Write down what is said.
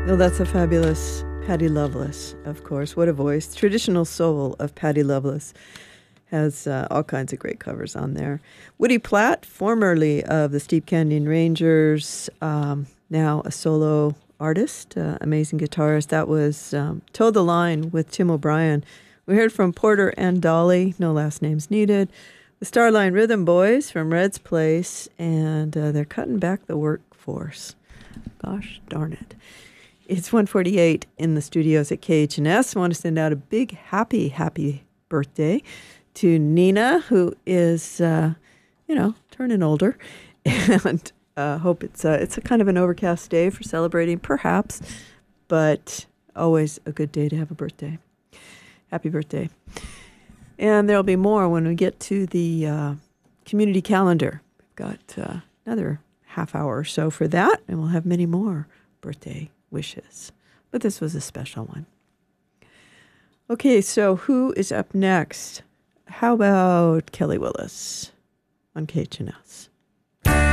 Well, that's a fabulous Patty Loveless, of course. What a voice. Traditional Soul of Patty Loveless has all kinds of great covers on there. Woody Platt, formerly of the Steep Canyon Rangers, now a solo artist, amazing guitarist. That was Toe the Line with Tim O'Brien. We heard from Porter and Dolly, no last names needed. The Starline Rhythm Boys from Red's Place, and they're cutting back the workforce. Gosh darn it. It's 1:48 in the studios at KHNS. I want to send out a big happy birthday to Nina, who is, turning older. And hope it's a kind of an overcast day for celebrating, perhaps, but always a good day to have a birthday. Happy birthday. And there'll be more when we get to the community calendar. We've got another half hour or so for that, and we'll have many more birthday wishes. But this was a special one. Okay, so who is up next? How about Kelly Willis on KHNS?